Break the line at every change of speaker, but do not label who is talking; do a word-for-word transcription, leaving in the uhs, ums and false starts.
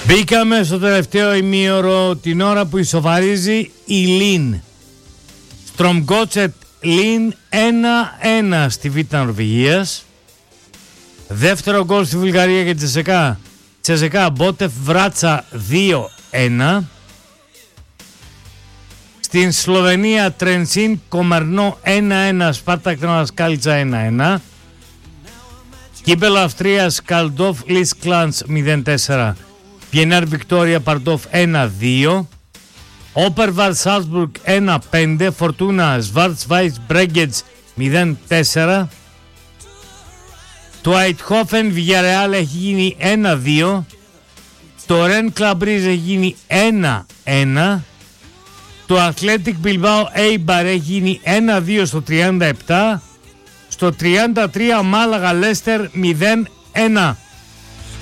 Μπήκαμε στο τελευταίο ημίωρο την ώρα που ισοφαρίζει η Λιν. Στρομγκότσετ Λιν ένα ένα στη Β' Νορβηγίας. Δεύτερο γκολ στη Βουλγαρία και Τσεσεκά. Τσεσεκά Μπότεφ Βράτσα δύο ένα. Στην Σλοβενία Τρενσίν Κομερνό ένα ένα, Σπάρτακ Τρανασκάλιτσα ένα ένα. Κύπελλο Αυστρίας Καλντόφ Λις Κλάντς μηδέν τέσσερα. Πιενέρ Βικτόρια Παρντόφ ένα δύο. Όπερβαρ Σάλτσμπουργκ ένα πέντε. Φορτούνα Σβάρτσβάιτς Μπρέγκετς μηδέν τέσσερα. Το Αιτχόφεν Βιγιαρεάλ έχει γίνει ένα δύο. Το Ρεν Κλαμπρίζ έχει γίνει ένα ένα. Το Αθλέτικ Μπιλμπάο Έιμπαρ έχει γίνει ένα δύο στο τριάντα επτά. Στο τριάντα τρία Μάλαγα Λέστερ μηδέν ένα.